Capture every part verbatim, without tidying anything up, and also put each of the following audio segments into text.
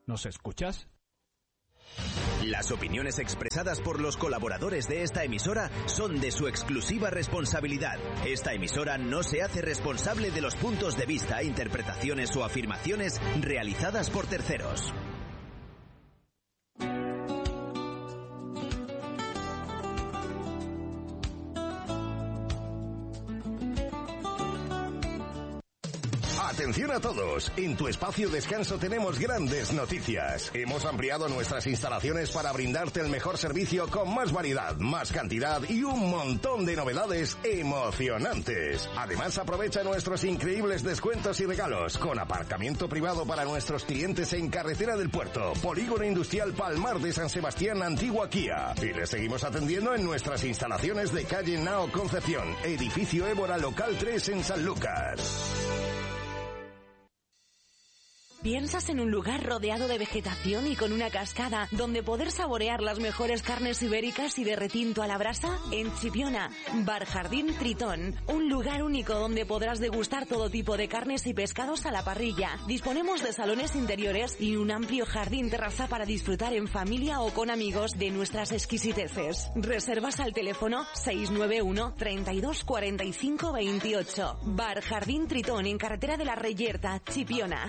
¿Nos escuchas? Las opiniones expresadas por los colaboradores de esta emisora son de su exclusiva responsabilidad. Esta emisora no se hace responsable de los puntos de vista, interpretaciones o afirmaciones realizadas por terceros. Atención a todos, en tu espacio descanso tenemos grandes noticias. Hemos ampliado nuestras instalaciones para brindarte el mejor servicio con más variedad, más cantidad y un montón de novedades emocionantes. Además, aprovecha nuestros increíbles descuentos y regalos con aparcamiento privado para nuestros clientes en Carretera del Puerto, Polígono Industrial Palmar de San Sebastián, Antigua Kia. Y les seguimos atendiendo en nuestras instalaciones de calle Nao Concepción, edificio Évora Local tres en San Lucas. ¿Piensas en un lugar rodeado de vegetación y con una cascada donde poder saborear las mejores carnes ibéricas y de retinto a la brasa? En Chipiona, Bar Jardín Tritón, un lugar único donde podrás degustar todo tipo de carnes y pescados a la parrilla. Disponemos de salones interiores y un amplio jardín terraza para disfrutar en familia o con amigos de nuestras exquisiteces. Reservas al teléfono seis nueve uno, treinta y dos, cuarenta y cinco, veintiocho. Bar Jardín Tritón en Carretera de la Reyerta, Chipiona.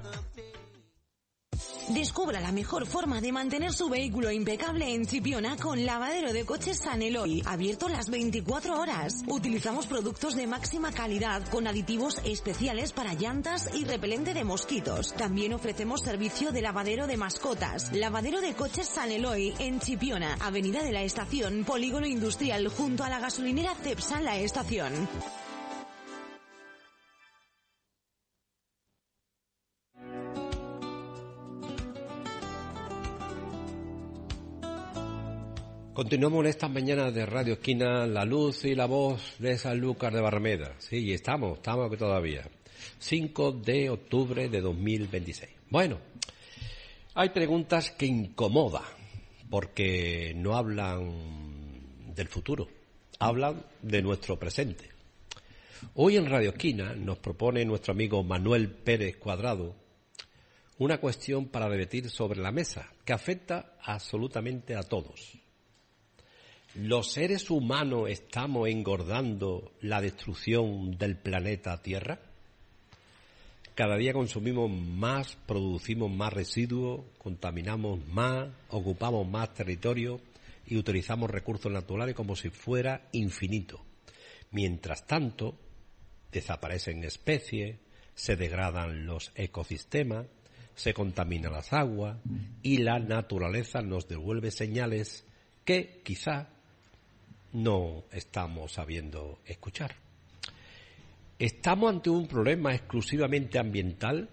Descubra la mejor forma de mantener su vehículo impecable en Chipiona con Lavadero de Coches San Eloy, abierto las veinticuatro horas. Utilizamos productos de máxima calidad con aditivos especiales para llantas y repelente de mosquitos. También ofrecemos servicio de lavadero de mascotas. Lavadero de Coches San Eloy en Chipiona, Avenida de la Estación, Polígono Industrial, junto a la gasolinera Cepsa La Estación. Continuamos en estas mañanas de Radio Esquina, la luz y la voz de Sanlúcar de Barrameda. Sí, y estamos, estamos aquí todavía. cinco de octubre de dos mil veintiséis. Bueno, hay preguntas que incomodan, porque no hablan del futuro, hablan de nuestro presente. Hoy en Radio Esquina nos propone nuestro amigo Manuel Pérez Cuadrado una cuestión para debatir sobre la mesa, que afecta absolutamente a todos. ¿Los seres humanos estamos engordando la destrucción del planeta Tierra? Cada día consumimos más, producimos más residuos, contaminamos más, ocupamos más territorio y utilizamos recursos naturales como si fuera infinito. Mientras tanto, desaparecen especies, se degradan los ecosistemas, se contaminan las aguas y la naturaleza nos devuelve señales que quizá no estamos sabiendo escuchar. ¿Estamos ante un problema exclusivamente ambiental?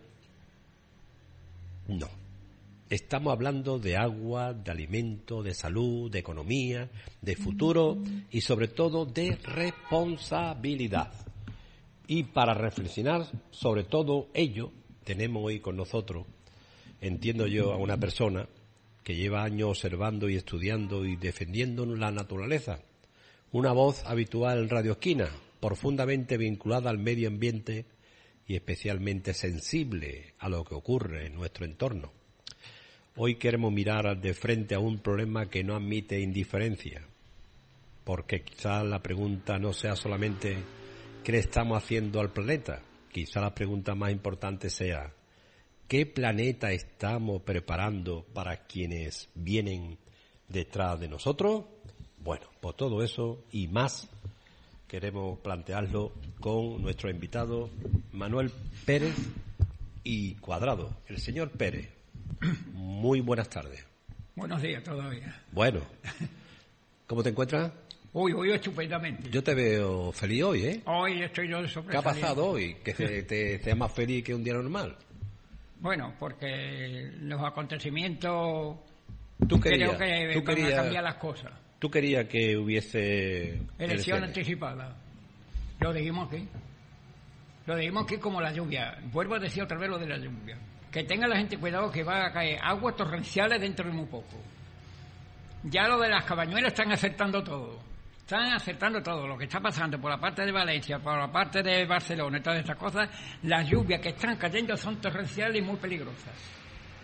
No. Estamos hablando de agua, de alimento, de salud, de economía, de futuro y sobre todo de responsabilidad. Y para reflexionar sobre todo ello, tenemos hoy con nosotros, entiendo yo, a una persona que lleva años observando y estudiando y defendiendo la naturaleza. Una voz habitual en Radio Esquina, profundamente vinculada al medio ambiente y especialmente sensible a lo que ocurre en nuestro entorno. Hoy queremos mirar de frente a un problema que no admite indiferencia, porque quizás la pregunta no sea solamente ¿qué le estamos haciendo al planeta? Quizás la pregunta más importante sea ¿qué planeta estamos preparando para quienes vienen detrás de nosotros? Bueno, pues todo eso y más queremos plantearlo con nuestro invitado Manuel Pérez y Cuadrado. El señor Pérez, muy buenas tardes. Buenos días todavía. Bueno, ¿cómo te encuentras? Uy, hoy estupendamente. Yo te veo feliz hoy, ¿eh? Hoy estoy yo de sobresaliente. ¿Qué ha pasado hoy? Que te, te, te más feliz que un día normal. Bueno, porque los acontecimientos ¿Tú querías, creo que tú van querías, a cambiar las cosas. ¿Tú querías que hubiese elección anticipada? Lo dijimos aquí. Lo dijimos aquí como la lluvia. Vuelvo a decir otra vez lo de la lluvia. Que tenga la gente cuidado que va a caer aguas torrenciales dentro de muy poco. Ya lo de las cabañuelas están acertando todo. Están acertando todo. Lo que está pasando por la parte de Valencia, por la parte de Barcelona y todas estas cosas, las lluvias que están cayendo son torrenciales y muy peligrosas.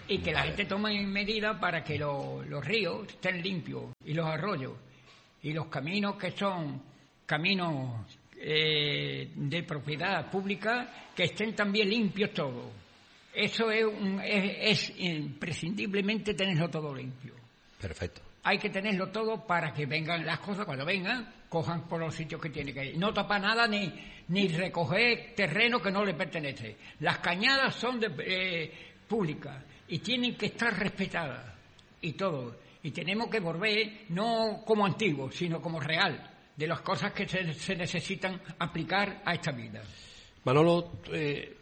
y que la gente tome medidas para que lo, los ríos estén limpios y los arroyos y los caminos que son caminos eh, de propiedad pública que estén también limpios todos. Eso es, un, es, es imprescindiblemente tenerlo todo limpio. Perfecto. Hay que tenerlo todo para que vengan las cosas, cuando vengan, cojan por los sitios que tienen que ir. No tapar nada ni, ni recoger terreno que no le pertenece. Las cañadas son de, eh, públicas y tienen que estar respetadas y todo. Y tenemos que volver no como antiguos, sino como real, de las cosas que se, se necesitan aplicar a esta vida. Manolo, eh,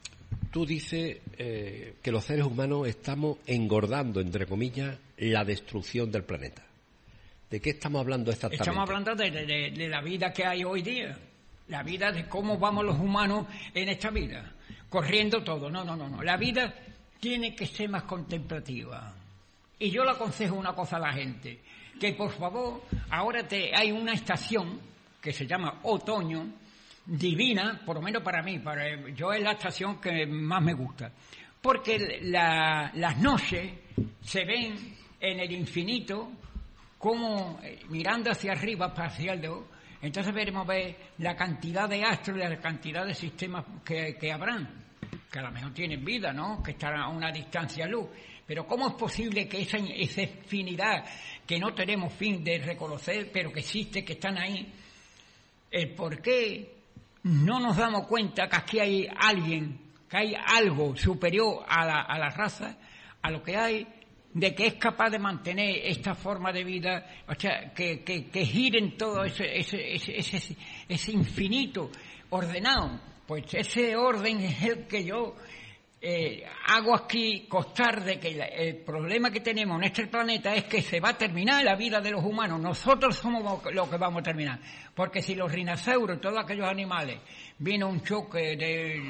tú dices eh, que los seres humanos estamos engordando, entre comillas, la destrucción del planeta. ¿De qué estamos hablando exactamente? Estamos hablando de, de, de la vida que hay hoy día, la vida de cómo vamos los humanos en esta vida, corriendo todo. No, no, no, no. La vida tiene que ser más contemplativa. Y yo le aconsejo una cosa a la gente, que por favor, ahora te, hay una estación que se llama otoño, divina, por lo menos para mí, para yo es la estación que más me gusta, porque la, las noches se ven en el infinito como eh, mirando hacia arriba, hacia el dedo, entonces veremos ver la cantidad de astros y la cantidad de sistemas que, que habrán, que a lo mejor tienen vida, ¿no?, que estarán a una distancia luz, pero ¿cómo es posible que esa, esa infinidad que no tenemos fin de reconocer, pero que existe, que están ahí, el por qué no nos damos cuenta que aquí hay alguien, que hay algo superior a la, a la raza, a lo que hay, de que es capaz de mantener esta forma de vida, o sea, que, que, que giren todo ese, ese, ese, ese, ese infinito ordenado? Pues ese orden es el que yo eh, hago aquí constar de que el problema que tenemos en este planeta es que se va a terminar la vida de los humanos. Nosotros somos los que vamos a terminar. Porque si los rinoceros, todos aquellos animales, vino un choque de,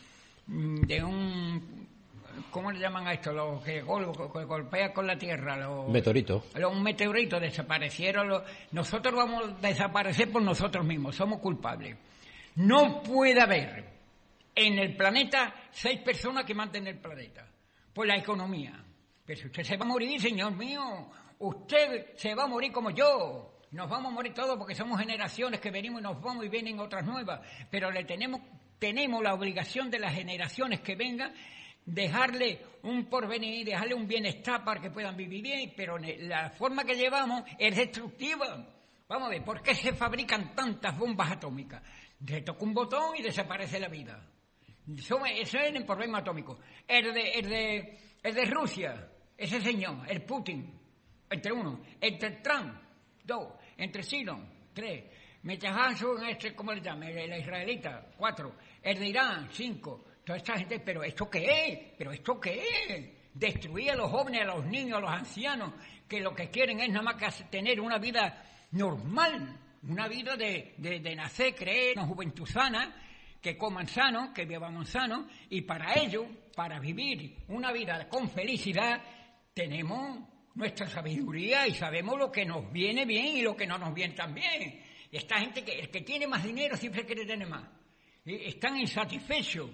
de un... ¿Cómo le llaman a esto? Los que, gol, que golpean con la tierra. Los meteoritos. Los meteoritos desaparecieron. Los, nosotros vamos a desaparecer por nosotros mismos. Somos culpables. No puede haber en el planeta seis personas que mantienen el planeta. Pues la economía. Pero si usted se va a morir, señor mío, usted se va a morir como yo. Nos vamos a morir todos porque somos generaciones que venimos y nos vamos y vienen otras nuevas. Pero le tenemos, tenemos la obligación de las generaciones que vengan dejarle un porvenir, dejarle un bienestar para que puedan vivir bien, pero la forma que llevamos es destructiva. Vamos a ver, ¿por qué se fabrican tantas bombas atómicas? Se toca un botón y desaparece la vida. Eso, eso es el problema atómico. El de, el de, el de Rusia, ese señor, el Putin, entre uno, entre Trump, dos, entre Sino, tres, Netanyahu, este, ¿cómo le llaman? El, el israelita, cuatro, el de Irán, cinco. Toda esta gente, ¿pero esto qué es? ¿Pero esto qué es? Destruir a los jóvenes, a los niños, a los ancianos, que lo que quieren es nada más que tener una vida normal, una vida de, de, de nacer, creer, una juventud sana, que coman sano, que beban sano, y para ello, para vivir una vida con felicidad, tenemos nuestra sabiduría y sabemos lo que nos viene bien y lo que no nos viene tan bien. Y esta gente, que el que tiene más dinero siempre quiere tener más. Y están insatisfechos.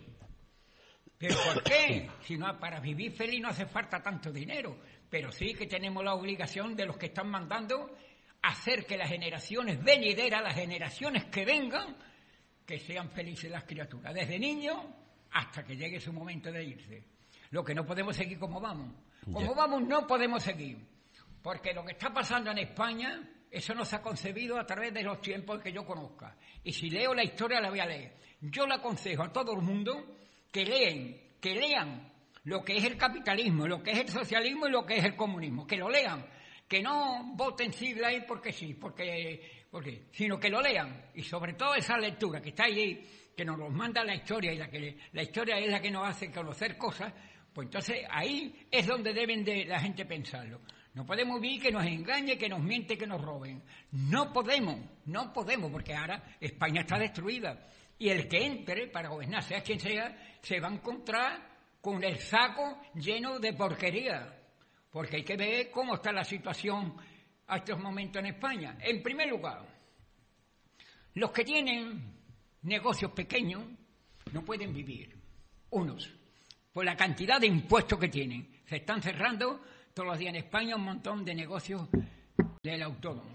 ¿Pero por qué? Si no, para vivir feliz no hace falta tanto dinero, pero sí que tenemos la obligación de los que están mandando hacer que las generaciones venideras, las generaciones que vengan, que sean felices las criaturas, desde niños hasta que llegue su momento de irse. Lo que no podemos seguir como vamos. Como yeah. vamos no podemos seguir, porque lo que está pasando en España, eso no se ha concebido a través de los tiempos que yo conozca. Y si leo la historia la voy a leer. Yo le aconsejo a todo el mundo que leen, que lean lo que es el capitalismo, lo que es el socialismo y lo que es el comunismo, que lo lean, que no voten sigla ahí porque sí, porque, porque, sino que lo lean, y sobre todo esa lectura que está ahí, que nos los manda la historia, y la que la historia es la que nos hace conocer cosas, pues entonces ahí es donde deben de la gente pensarlo. No podemos vivir que nos engañe, que nos miente, que nos roben. No podemos, no podemos, porque ahora España está destruida. Y el que entre para gobernar, sea quien sea, se va a encontrar con el saco lleno de porquería. Porque hay que ver cómo está la situación a estos momentos en España. En primer lugar, los que tienen negocios pequeños no pueden vivir. Unos. por la cantidad de impuestos que tienen. Se están cerrando todos los días en España un montón de negocios del autónomo.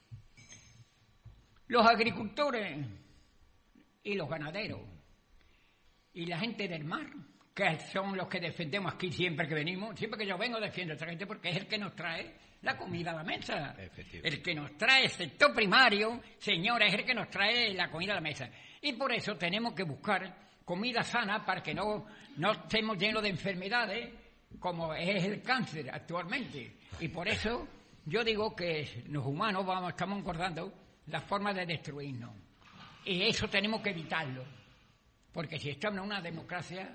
Los agricultores y los ganaderos y la gente del mar, que son los que defendemos aquí siempre que venimos, siempre que yo vengo defiendo a esta gente porque es el que nos trae la comida a la mesa. El que nos trae el sector primario, señora, es el que nos trae la comida a la mesa. Y por eso tenemos que buscar comida sana para que no, no estemos llenos de enfermedades como es el cáncer actualmente. Y por eso yo digo que los humanos vamos, estamos engordando la forma de destruirnos. Y eso tenemos que evitarlo. Porque si estamos en una democracia,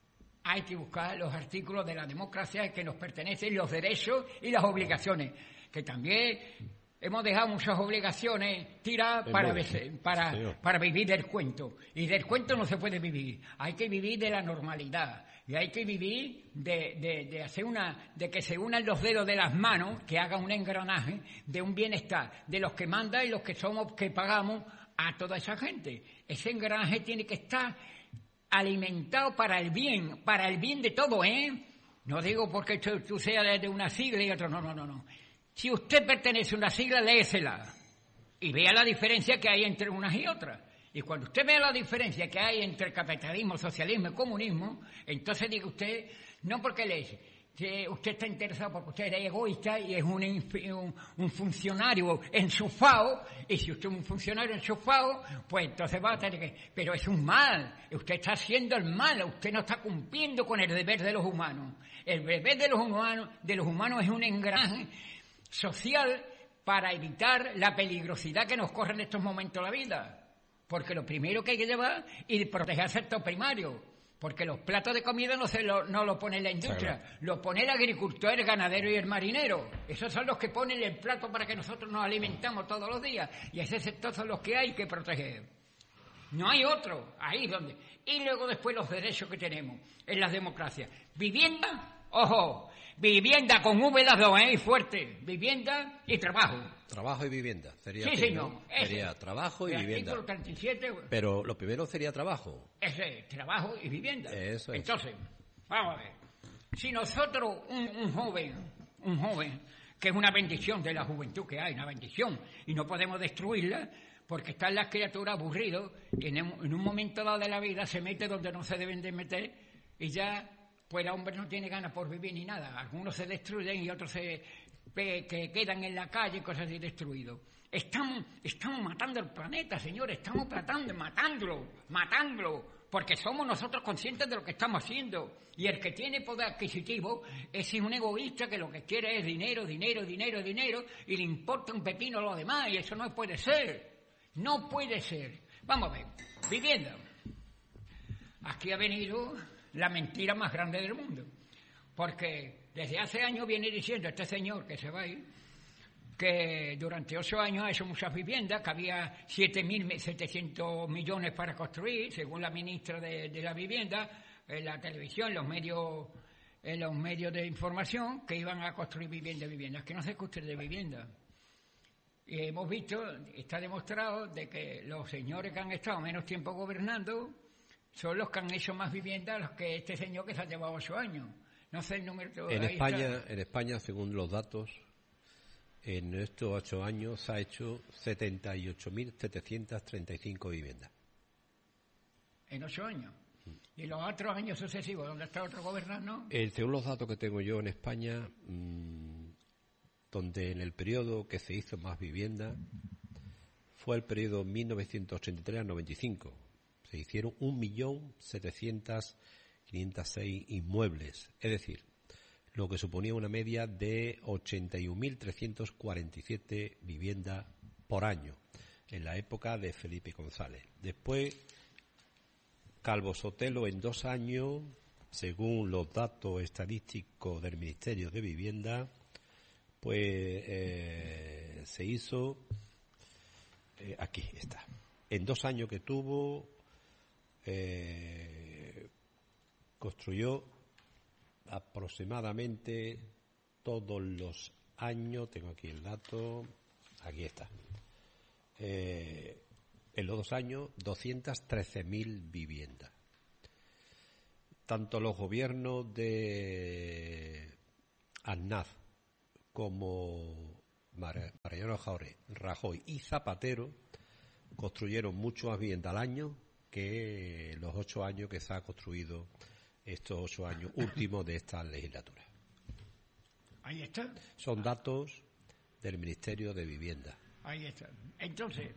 hay que buscar los artículos de la democracia que nos pertenecen, los derechos y las obligaciones. Que también hemos dejado muchas obligaciones tiradas para, para, sí. para vivir del cuento. Y del cuento no se puede vivir. Hay que vivir de la normalidad. Y hay que vivir de, de, de hacer una, de que se unan los dedos de las manos, que haga un engranaje de un bienestar, de los que mandan y los que somos, que pagamos a toda esa gente. Ese engranaje tiene que estar alimentado para el bien, para el bien de todo, ¿eh? No digo porque tú, tú seas de una sigla y otro, no, no, no, no. Si usted pertenece a una sigla, léesela y vea la diferencia que hay entre unas y otras. Y cuando usted vea la diferencia que hay entre capitalismo, socialismo y comunismo, entonces diga usted, no porque lee, si usted está interesado porque usted es egoísta y es un, un, un funcionario enchufado, y si usted es un funcionario enchufado, pues entonces va a tener que... Pero es un mal, usted está haciendo el mal, usted no está cumpliendo con el deber de los humanos. El deber de los humanos, de los humanos es un engranaje social para evitar la peligrosidad que nos corre en estos momentos la vida. Porque lo primero que hay que llevar es proteger el sector primario. Porque los platos de comida no se lo, no lo pone la industria, claro. Lo pone el agricultor, el ganadero y el marinero. Esos son los que ponen el plato para que nosotros nos alimentamos todos los días. Y ese sector son los que hay que proteger. No hay otro, ahí donde. Y luego después los derechos que tenemos en las democracias. Vivienda, ojo, vivienda con V las dos, ¿eh? Y fuerte. Vivienda y trabajo. Trabajo y vivienda. Sería sí, así, señor. ¿no? Sería trabajo y el vivienda. Artículo treinta y siete. Pero lo primero sería trabajo. Ese, trabajo y vivienda. Eso es. Entonces, vamos a ver. Si nosotros, un, un joven, un joven, que es una bendición de la juventud que hay, una bendición, y no podemos destruirla, porque están las criaturas aburridos, y en, en un momento dado de la vida se mete donde no se deben de meter, y ya, pues el hombre no tiene ganas por vivir ni nada. Algunos se destruyen y otros se... que quedan en la calle, cosas así, destruidos. Estamos, estamos matando el planeta, señores, estamos tratando, matándolo, matándolo, porque somos nosotros conscientes de lo que estamos haciendo. Y el que tiene poder adquisitivo es un egoísta que lo que quiere es dinero, dinero, dinero, dinero, y le importa un pepino a los demás, y eso no puede ser. No puede ser. Vamos a ver, vivienda. Aquí ha venido la mentira más grande del mundo, porque desde hace años viene diciendo este señor que se va a ir, que durante ocho años ha hecho muchas viviendas, que había siete mil setecientos millones para construir, según la ministra de, de la Vivienda, en la televisión, en los medios, en los medios de información, que iban a construir viviendas, viviendas, que no se construye de vivienda. Y hemos visto, está demostrado, de que los señores que han estado menos tiempo gobernando son los que han hecho más viviendas los que este señor que se ha llevado ocho años. No sé el número. En España, en España, según los datos, en estos ocho años se ha hecho setenta y ocho mil setecientas treinta y cinco viviendas. ¿En ocho años? ¿Y los otros años sucesivos, dónde está otro gobernante? Eh, según los datos que tengo yo en España, mmm, donde en el periodo que se hizo más vivienda fue el periodo mil novecientos ochenta y tres a noventa y cinco. Se hicieron un millón setecientos quinientos seis inmuebles, es decir, lo que suponía una media de ochenta y un mil trescientos cuarenta y siete viviendas por año, en la época de Felipe González. Después, Calvo Sotelo en dos años, según los datos estadísticos del Ministerio de Vivienda, pues eh, se hizo, eh, aquí está, en dos años que tuvo, eh, construyó aproximadamente todos los años, tengo aquí el dato, aquí está, eh, en los dos años, doscientas trece mil viviendas. tanto los gobiernos de Aznar como Mariano Rajoy y Zapatero construyeron mucho más vivienda al año que los ocho años que se ha construido estos ocho años últimos de esta legislatura. Ahí está. Son datos del Ministerio de Vivienda. Ahí está. Entonces,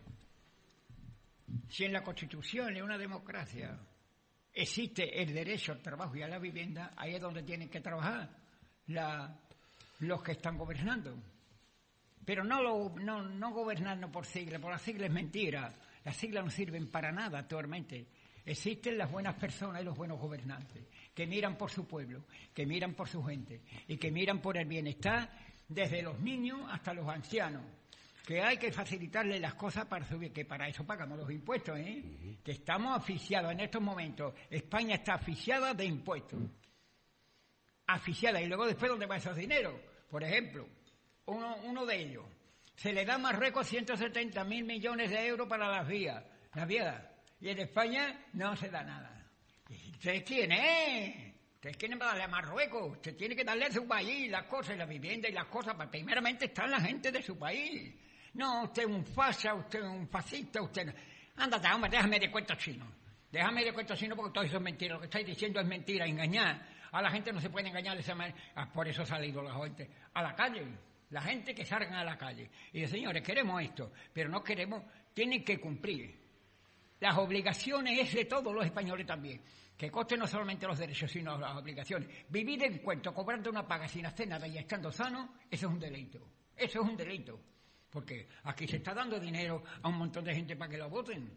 si en la Constitución, en una democracia, existe el derecho al trabajo y a la vivienda, ahí es donde tienen que trabajar la, los que están gobernando. Pero no, lo, no, no gobernando por siglas, por las siglas es mentira. Las siglas no sirven para nada actualmente. Existen las buenas personas y los buenos gobernantes, que miran por su pueblo, que miran por su gente y que miran por el bienestar desde los niños hasta los ancianos. Que hay que facilitarle las cosas para subir, que para eso pagamos los impuestos, ¿eh? Uh-huh. Que estamos asfixiados en estos momentos. España está asfixiada de impuestos. Asfixiada. Y luego después, ¿dónde va esos dineros? Por ejemplo, uno, uno de ellos. Se le da a Marruecos ciento setenta mil millones de euros para las vías. Las vías. Y en España no se da nada. ¿Ustedes quién es? Ustedes quieren darle a Marruecos. Usted tiene que darle a su país las cosas, y la vivienda y las cosas. Para primeramente está la gente de su país. No, usted es un fasa, usted es un fascista, usted... Ándate, hombre, déjame de cuentos chinos. Déjame de cuentos chinos porque todo eso es mentira. Lo que estáis diciendo es mentira, engañar. A la gente no se puede engañar de esa manera. Ah, por eso ha salido la gente a la calle. La gente que salgan a la calle. Y dice, señores, queremos esto, pero no queremos... Tienen que cumplir. Las obligaciones es de todos los españoles también. Que coste no solamente los derechos, sino las obligaciones. Vivir en cuento, cobrando una paga sin hacer nada y estando sano, eso es un delito. Eso es un delito. Porque aquí se está dando dinero a un montón de gente para que lo voten.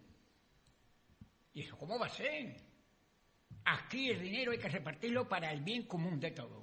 ¿Y eso cómo va a ser? Aquí el dinero hay que repartirlo para el bien común de todos.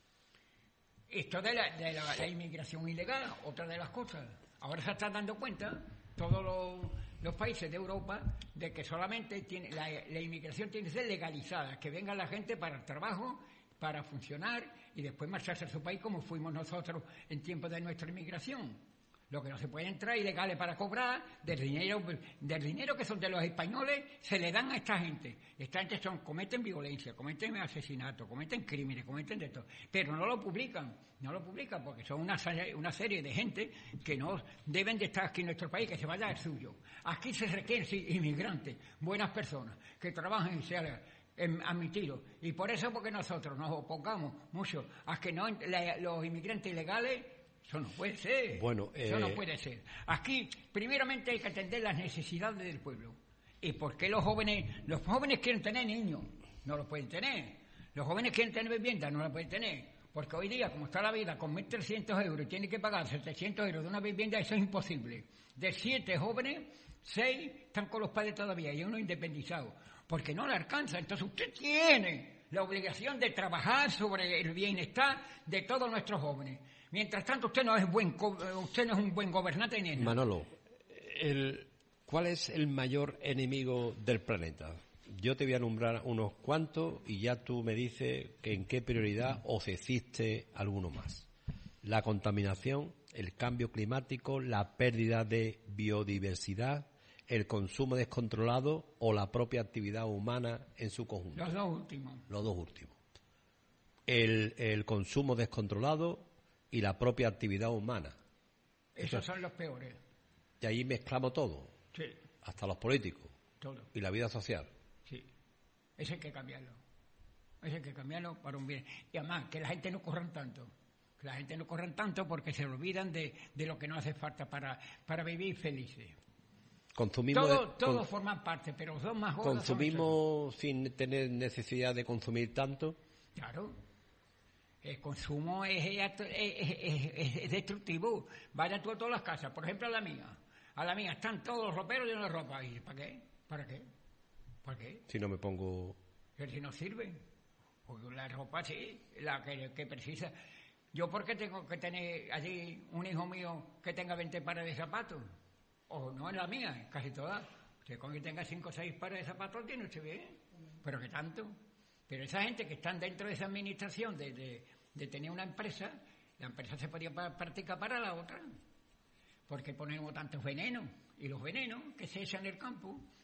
Esto de la, de la, la inmigración ilegal, otra de las cosas. Ahora se están dando cuenta todos los, los países de Europa de que solamente tiene, la, la inmigración tiene que ser legalizada, que venga la gente para el trabajo, para funcionar y después marcharse a su país como fuimos nosotros en tiempos de nuestra inmigración. Lo que no se puede entrar ilegales para cobrar del dinero, del dinero que son de los españoles, se le dan a esta gente. Esta gente son, cometen violencia, cometen asesinato, cometen crímenes, cometen de todo. Pero no lo publican, no lo publican porque son una, una serie de gente que no deben de estar aquí en nuestro país, que se vaya al suyo. Aquí se requieren sí, inmigrantes, buenas personas, que trabajen y sean admitidos. Y por eso porque nosotros nos opongamos mucho a que no la, los inmigrantes ilegales. Eso no puede ser. Bueno, eh... Eso no puede ser. Aquí, primeramente, hay que atender las necesidades del pueblo. ¿Y por qué los jóvenes, los jóvenes quieren tener niños? No los pueden tener. Los jóvenes quieren tener vivienda, no la pueden tener. Porque hoy día, como está la vida, con mil trescientos euros y tienen que pagar setecientos euros de una vivienda, eso es imposible. De siete jóvenes, seis están con los padres todavía y uno independizado. Porque no le alcanza. Entonces usted tiene la obligación de trabajar sobre el bienestar de todos nuestros jóvenes. Mientras tanto, usted no es buen usted no es un buen gobernante ni nada. Manolo, el, ¿cuál es el mayor enemigo del planeta? Yo te voy a nombrar unos cuantos y ya tú me dices que en qué prioridad o si existe alguno más. La contaminación, el cambio climático, la pérdida de biodiversidad, el consumo descontrolado o la propia actividad humana en su conjunto. Los dos últimos. Los dos últimos. El, el consumo descontrolado y la propia actividad humana. Esos Eso, son los peores. Y ahí mezclamos todo. Sí. Hasta los políticos. Todo. Y la vida social. Sí. Eso hay que cambiarlo. Eso hay que cambiarlo para un bien. Y además, que la gente no corran tanto. Que la gente no corran tanto porque se olvidan de, de lo que no hace falta para, para vivir felices. Consumimos Todo, de, todos con, forman parte, pero los dos más gordos consumimos sin tener necesidad de consumir tanto. Claro. El consumo es, es, es, es destructivo. Vayan tú a todas las casas, por ejemplo a la mía. A la mía están todos los roperos llenos de ropa. ¿Y para qué? ¿Para qué? ¿Para qué? Si no me pongo... Que si no sirve. Porque la ropa sí, la que, que precisa. ¿Yo por qué tengo que tener allí un hijo mío que tenga veinte pares de zapatos? O no en la mía, casi todas. Usted con que tenga cinco o seis pares de zapatos tiene usted bien. Pero que tanto... Pero esa gente que están dentro de esa administración de, de, de tener una empresa, la empresa se podría practicar para la otra. Porque ponemos tantos venenos. Y los venenos que se echan en el campo,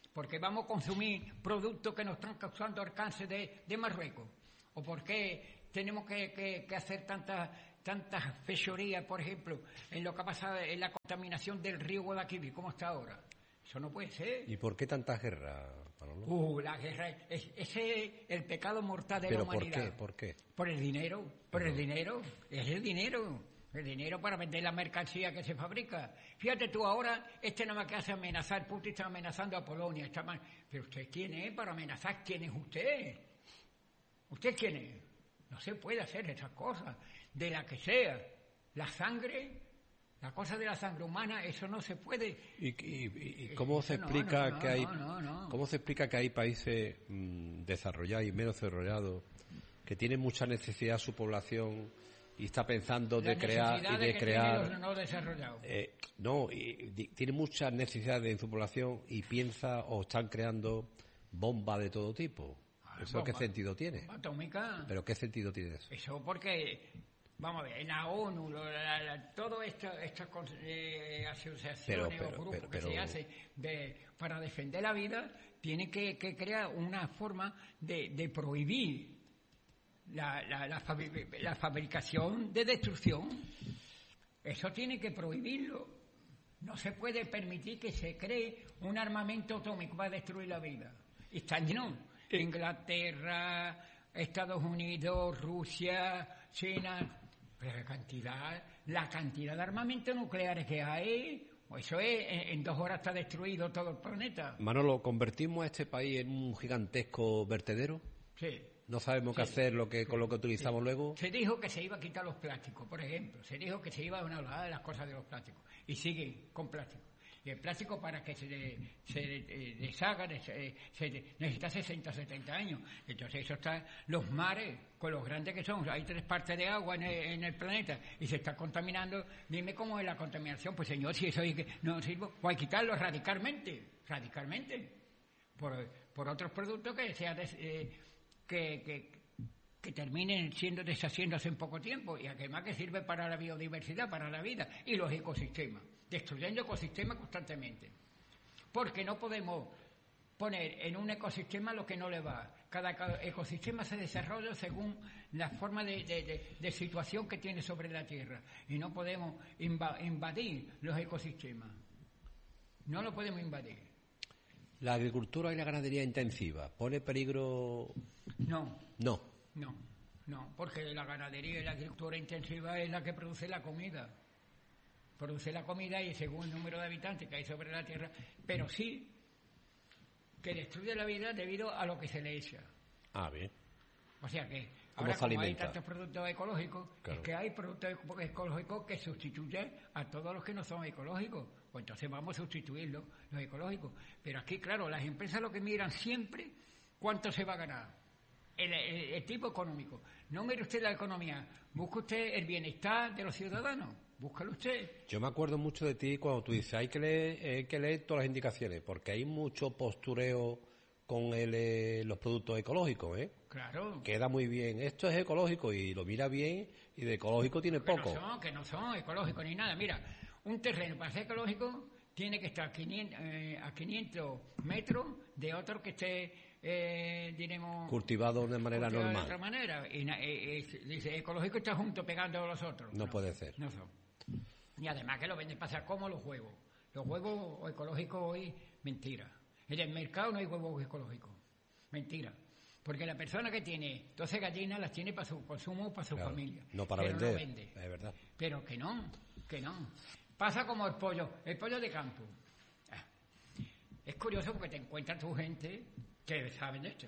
¿Por qué vamos a consumir productos que nos están causando el cáncer de, de Marruecos? ¿O por qué tenemos que, que, que hacer tantas tantas fechorías, por ejemplo, en lo que ha pasado en la contaminación del río Guadalquivir, como está ahora? Eso no puede ser. ¿Y por qué tantas guerras, Manolo? Uh, la guerra, es, ese es el pecado mortal de ¿Pero la humanidad. por qué? ¿Por qué? Por el dinero, por el dinero, es el dinero. El dinero para vender la mercancía que se fabrica. Fíjate tú ahora, este nada más que hace amenazar, Putin está amenazando a Polonia. Está mal. Pero usted quién es para amenazar, ¿quién es usted? ¿Usted quién es? No se puede hacer esas cosas, de la que sea. La sangre, la cosa de la sangre humana, eso no se puede. ¿Y, y, y cómo se no, explica no, no, que hay, no, no, no. cómo se explica que hay países mmm, desarrollados y menos desarrollados que tienen mucha necesidad su población y está pensando de la crear y de, de que crear los no desarrollados? Eh, no, y, y, tiene muchas necesidades en su población y piensa o están creando bombas de todo tipo. ¿Eso bomba, qué sentido tiene? Bomba atómica. ¿Pero qué sentido tiene eso? Eso porque, vamos a ver, en la ONU, la, la, todo esto, estas eh, asociaciones pero, pero, o grupos pero, pero, que se hacen de, para defender la vida, tienen que, que crear una forma de, de prohibir la, la, la, la fabricación de destrucción. Eso tiene que prohibirlo. No se puede permitir que se cree un armamento atómico para destruir la vida. Y están llenos. Inglaterra, Estados Unidos, Rusia, China, pero la cantidad, la cantidad de armamentos nucleares que hay, eso es, en, en dos horas está destruido todo el planeta. Manolo, ¿convertimos a este país en un gigantesco vertedero? Sí. No sabemos sí, qué hacer lo que, sí, con lo que utilizamos sí. luego. Se dijo que se iba a quitar los plásticos, por ejemplo. Se dijo que se iba a una olada de las cosas de los plásticos. Y sigue con plástico. Y el plástico, para que se, de, se de, deshaga, de, se, se de, necesita sesenta, setenta años. Entonces eso está, los mares, con los grandes que son, hay tres partes de agua en el, en el planeta y se está contaminando. Dime cómo es la contaminación. Pues señor, si eso no sirve, pues hay que quitarlo radicalmente, radicalmente, por, por otros productos que sea de, eh, que, que, que terminen siendo deshaciéndose en poco tiempo y además que sirve para la biodiversidad, para la vida y los ecosistemas, destruyendo ecosistemas constantemente. Porque no podemos poner en un ecosistema lo que no le va. Cada ecosistema se desarrolla según la forma de, de, de, de situación que tiene sobre la Tierra y no podemos invadir los ecosistemas. No lo podemos invadir. ¿La agricultura y la ganadería intensiva pone peligro? No. No. No, no, porque la ganadería y la agricultura intensiva es la que produce la comida. Produce la comida y según el número de habitantes que hay sobre la tierra, pero sí que destruye la vida debido a lo que se le echa. Ah, bien. O sea que ahora como hay tantos productos ecológicos, claro, es que hay productos ecológicos que sustituyen a todos los que no son ecológicos. Pues entonces vamos a sustituirlos, los ecológicos. Pero aquí, claro, las empresas lo que miran siempre cuánto se va a ganar. El, el, el tipo económico. No mire usted la economía, busque usted el bienestar de los ciudadanos, búscalo usted. Yo me acuerdo mucho de ti cuando tú dices hay que leer, hay que leer todas las indicaciones, porque hay mucho postureo con el, eh, los productos ecológicos, ¿eh? Claro. Queda muy bien, esto es ecológico y lo mira bien y de ecológico tiene que poco. No son, que no son ecológicos ni nada. Mira, un terreno para ser ecológico tiene que estar a quinientos, eh, a quinientos metros de otro que esté, eh, diremos... cultivado de manera normal. De otra manera. Y eh, eh, dice, ecológico está junto pegando a los otros. No, no puede ser. No son. Y además que lo venden pasar como los huevos. Los huevos ecológicos hoy, mentira. En el mercado no hay huevos ecológicos. Mentira. Porque la persona que tiene doce gallinas las tiene para su consumo, para su claro, familia. No para pero vender. No vende. Es verdad. Pero que no, que no. Pasa como el pollo, el pollo de campo. Es curioso porque te encuentras tu gente que saben de esto.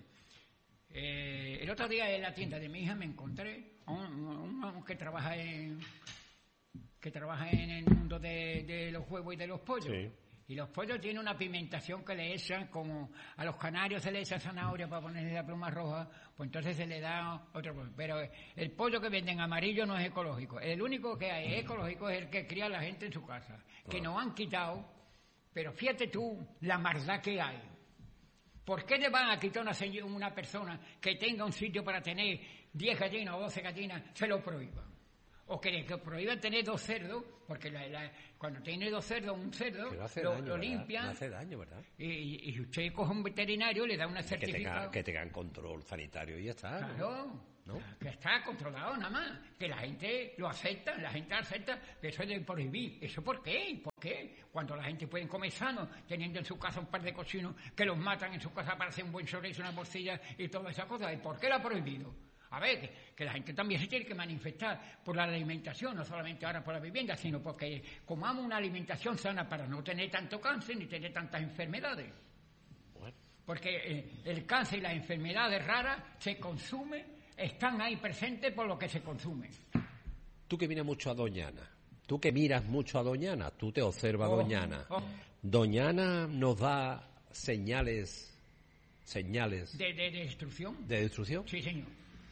Eh, el otro día en la tienda de mi hija me encontré a un, un, un que trabaja en que trabaja en el mundo de, de los huevos y de los pollos. Sí. Y los pollos tienen una pigmentación que le echan, como a los canarios se le echa zanahoria para ponerle la pluma roja, pues entonces se le da otro pollo. Pero el pollo que venden amarillo no es ecológico. El único que hay ecológico es el que cría la gente en su casa, que nos han quitado. Pero fíjate tú la maldad que hay. ¿Por qué le van a quitar una, una persona que tenga un sitio para tener diez gallinas o doce gallinas? Se lo prohíban. O que, que prohíban tener dos cerdos, porque la, la, cuando tiene dos cerdos, un cerdo, hace lo, daño, lo ¿verdad? limpian. No hace daño, ¿verdad? Y, y usted coge un veterinario, le da una certificado. Que tengan que tenga control sanitario y ya está. Claro, ¿no? Que está controlado nada más. Que la gente lo acepta, la gente acepta, que eso es de prohibir. ¿Eso por qué? ¿Por qué? Cuando la gente puede comer sano, teniendo en su casa un par de cochinos que los matan en su casa para hacer un buen chorizo, una morcilla y todas esas cosas. ¿Y por qué lo ha prohibido? A ver, que, que la gente también se tiene que manifestar por la alimentación, no solamente ahora por la vivienda, sino porque comamos una alimentación sana para no tener tanto cáncer ni tener tantas enfermedades. Bueno. Porque eh, el cáncer y las enfermedades raras se consumen, están ahí presentes por lo que se consume. Tú que miras mucho a Doñana, tú que miras mucho a Doñana, tú te observas a Oh, Doñana. oh. Doñana nos da señales, señales ¿De, de, de destrucción? ¿De destrucción? Sí, señor.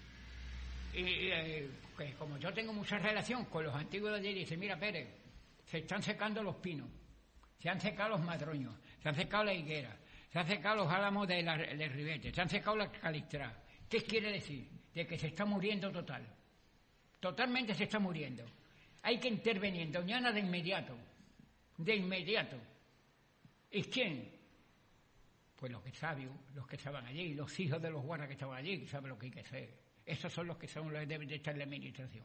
Y eh, que como yo tengo mucha relación con los antiguos de allí, dice, mira Pérez, se están secando los pinos, se han secado los madroños, se han secado las higueras, se han secado los álamos de, la, de Ribete, se han secado la calistra. ¿Qué quiere decir? De que se está muriendo total. Totalmente se está muriendo. Hay que intervenir en Doñana de inmediato. De inmediato. ¿Y quién? Pues los que sabios, los que estaban allí, los hijos de los guardas que estaban allí, que saben lo que hay que hacer. Esos son los que son los que deben de estar en la administración.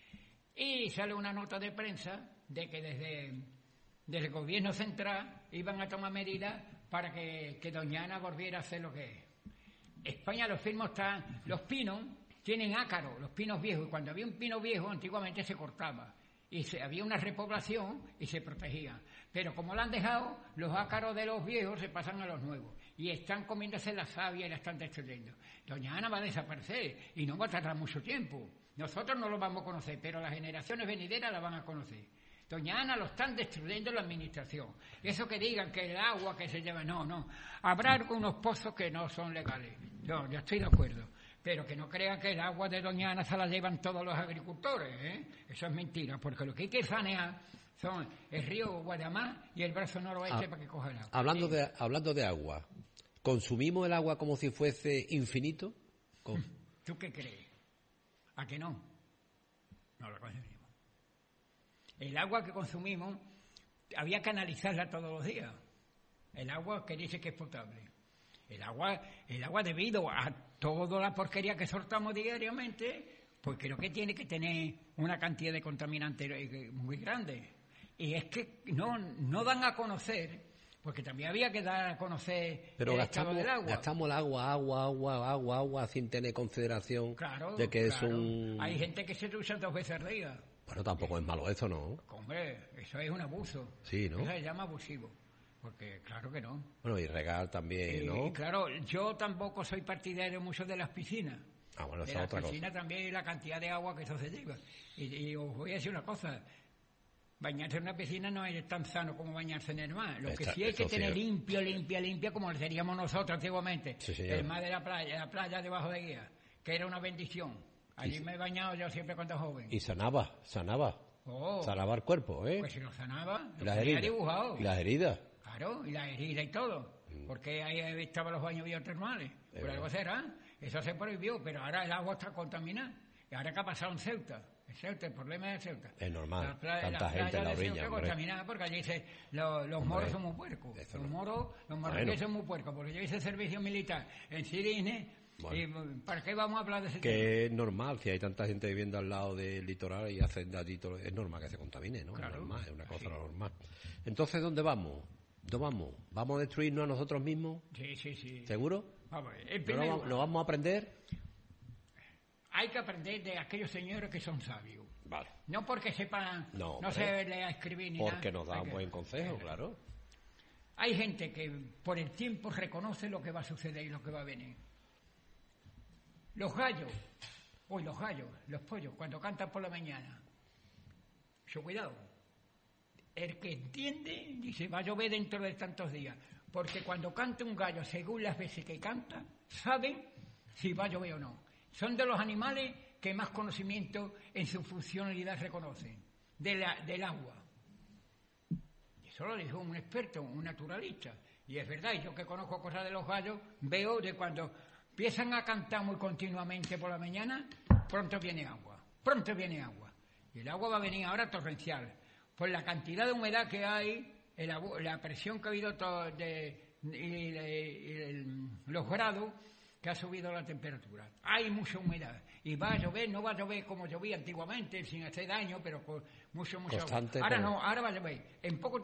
Y sale una nota de prensa de que desde, desde el gobierno central iban a tomar medidas para que, que Doñana volviera a hacer lo que es. España, los firmos están, los pinos tienen ácaros, los pinos viejos, y cuando había un pino viejo antiguamente se cortaba y se, había una repoblación y se protegía. Pero como lo han dejado, los ácaros de los viejos se pasan a los nuevos y están comiéndose la savia y la están destruyendo. Doñana va a desaparecer y no va a tardar mucho tiempo. Nosotros no lo vamos a conocer, pero las generaciones venideras la van a conocer. Doñana lo están destruyendo la administración. Eso que digan que el agua que se lleva, no, no. Habrá algunos pozos que no son legales. Yo, yo estoy de acuerdo. Pero que no crean que el agua de Doñana se la llevan todos los agricultores, ¿eh? Eso es mentira, porque lo que hay que sanear son el río Guadamar y el brazo noroeste ah, para que coja el agua. Hablando, ¿sí? de, hablando de agua, ¿consumimos el agua como si fuese infinito? Con... ¿Tú qué crees? ¿A que no? No lo consumimos. El agua que consumimos había que analizarla todos los días. El agua que dice que es potable. El agua, el agua debido a toda la porquería que soltamos diariamente, pues creo que tiene que tener una cantidad de contaminantes muy grande. Y es que no, no dan a conocer, porque también había que dar a conocer Pero el gastamos, estado del agua. Gastamos el agua, agua, agua, agua, agua, sin tener consideración claro, de que claro. es un... Hay gente que se usa dos veces al día. Bueno, tampoco es malo eso, ¿no? Hombre, eso es un abuso. Sí, ¿no? Eso se llama abusivo. Porque claro que no. Bueno, y regar también, ¿no? Y claro, yo tampoco soy partidario mucho de las piscinas. Ah, bueno, de esa las otra piscinas cosa. también, la cantidad de agua que eso se lleva. Y, y os voy a decir una cosa. Bañarse en una piscina no es tan sano como bañarse en el mar. Lo que Esta, sí hay que tener sí. limpio, limpia, limpia, como lo seríamos nosotros antiguamente. Sí, el mar de la playa, la playa debajo de guía, que era una bendición. Allí y, me he bañado yo siempre cuando joven. Y sanaba, sanaba. Oh, sanaba el cuerpo, ¿eh? Pues si lo sanaba, ¿Y lo las tenía heridas? dibujado. ¿Y las heridas? Claro, y la herida y todo. Mm. Porque ahí estaban los baños biotermales. Es Por algo será. Eso se prohibió, pero ahora el agua está contaminada. Y ahora que ha pasado en Ceuta. En Ceuta, el problema es Ceuta. Es normal. La playa, Tanta la gente en la de orilla, Ceuta hombre. contaminada porque allí se, lo, los Hombre, moros son muy puercos. Los no. moros, los marroquíes Bueno. son muy puercos. Porque yo hice servicio militar en Cirine. Bueno. ¿Y para qué vamos a hablar de ese Que tema? es normal, si hay tanta gente viviendo al lado del litoral y hacen de allí todo, es normal que se contamine, ¿no? Claro. Es normal, es una cosa Sí. normal. Entonces, ¿dónde vamos? ¿Dónde vamos? ¿Vamos a destruirnos a nosotros mismos? Sí, sí, sí. ¿Seguro? Vamos, en ¿No lo, primer vamos, lugar, lo vamos a aprender? hay que aprender de aquellos señores que son sabios. Vale. No porque sepan, No, no, se lea escribir ni Porque nada. nos da Hay un que- buen consejo, claro. Hay gente que por el tiempo reconoce lo que va a suceder y lo que va a venir. Los gallos, uy, los gallos, los pollos, cuando cantan por la mañana. Mucho cuidado. El que entiende dice, va a llover dentro de tantos días. Porque cuando canta un gallo, según las veces que canta, saben si va a llover o no. Son de los animales que más conocimiento en su funcionalidad reconocen, de la, del agua. Eso lo dijo un experto, un naturalista. Y es verdad, y yo que conozco cosas de los gallos, veo de cuando empiezan a cantar muy continuamente por la mañana, pronto viene agua, pronto viene agua. Y el agua va a venir ahora torrencial. Por la cantidad de humedad que hay, el, la presión que ha habido to, de, y, de, y el, los grados, que ha subido la temperatura. Hay mucha humedad. Y va a llover, no va a llover como llovía antiguamente, sin hacer daño, pero con mucho, mucho. Constante, Ahora pero... no, ahora va a llover. En poco